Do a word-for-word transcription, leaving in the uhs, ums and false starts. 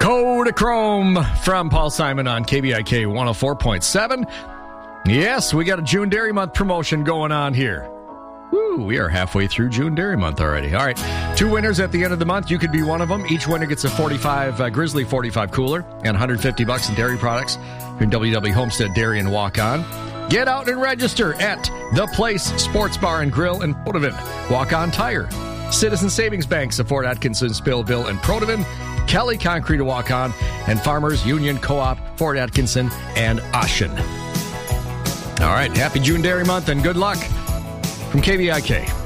Kodachrome from Paul Simon on K B I K one oh four point seven. Yes, we got a June Dairy Month promotion going on here. Woo, we are halfway through June Dairy Month already. All right, two winners at the end of the month. You could be one of them. Each winner gets a forty-five uh, Grizzly forty-five cooler and one hundred fifty bucks in dairy products from W W Homestead Dairy and Walk On. Get out and register at The Place Sports Bar and Grill in Protivin. Walk On Tire. Citizen Savings Banks of Fort Atkinson, Spillville, and Protivin. Kelly Concrete to Walk On. And Farmers Union Co-op, Fort Atkinson, and Ashen. All right, happy June Dairy Month and good luck from K B I K.